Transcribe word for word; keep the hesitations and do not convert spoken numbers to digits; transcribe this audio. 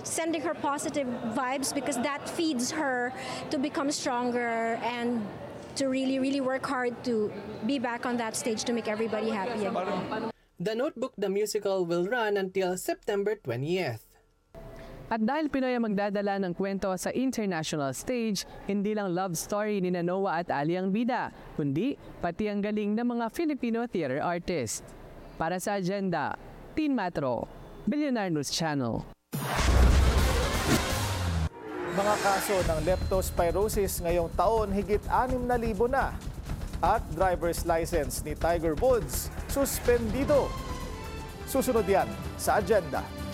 sending her positive vibes because that feeds her to become stronger and to really, really work hard to be back on that stage to make everybody happy again. The Notebook the Musical will run until September twentieth. At dahil Pinoy ang magdadala ng kwento sa international stage, hindi lang love story ni Noah at Ali ang bida, kundi pati ang galing ng mga Filipino theater artist. Para sa Agenda, Teen Metro, Billionaire News Channel. Mga kaso ng leptospirosis ngayong taon higit anim na libo na. At driver's license ni Tiger Woods suspendido. Susunod yan sa Agenda.